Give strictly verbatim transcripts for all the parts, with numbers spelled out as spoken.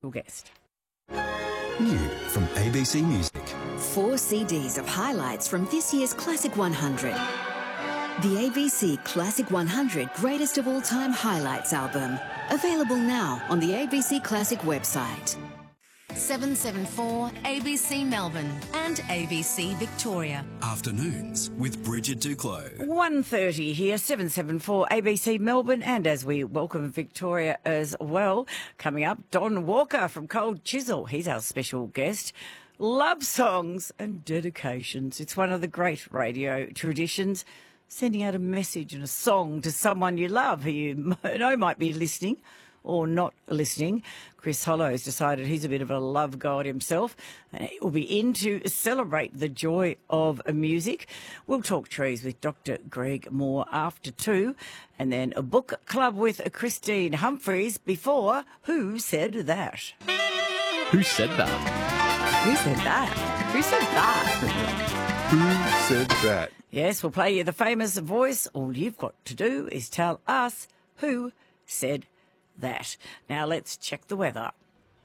Your guest. New from A B C Music. Four C Ds of highlights from this year's Classic one hundred. The A B C Classic one hundred Greatest of All Time Highlights album. Available now on the A B C Classic website. seven seven four A B C Melbourne and A B C Victoria. Afternoons with Bridget Duclos. one thirty here, seven seven four A B C Melbourne, and as we welcome Victoria as well, coming up, Don Walker from Cold Chisel. He's our special guest. Love songs and dedications. It's one of the great radio traditions, sending out a message and a song to someone you love who you know might be listening or not listening. Chris Hollow's decided he's a bit of a love god himself, and he will be in to celebrate the joy of music. We'll talk trees with Doctor Greg Moore after two, and then a book club with Christine Humphries before Who Said That? Who said that? Who said that? Who said that? Who said that? Yes, we'll play you the famous voice. All you've got to do is tell us who said that. Now let's check the weather.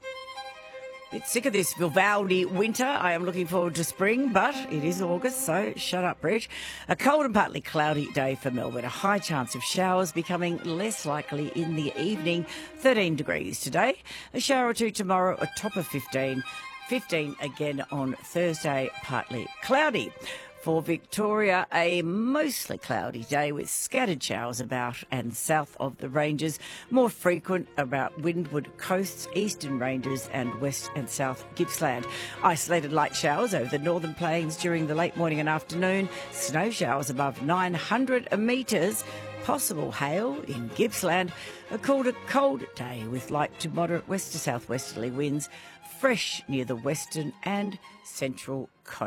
Bit sick of this Vivaldi winter. I am looking forward to spring, but it is August, so shut up, Bridge. A cold and partly cloudy day for Melbourne. A high chance of showers becoming less likely in the evening. thirteen degrees today. A shower or two tomorrow, a top of fifteen. fifteen again on Thursday, partly cloudy. For Victoria, a mostly cloudy day with scattered showers about and south of the ranges, more frequent about windward coasts, eastern ranges and west and south Gippsland. Isolated light showers over the northern plains during the late morning and afternoon, snow showers above nine hundred metres, possible hail in Gippsland. A cool to cold day with light to moderate west to southwesterly winds, fresh near the western and central coast.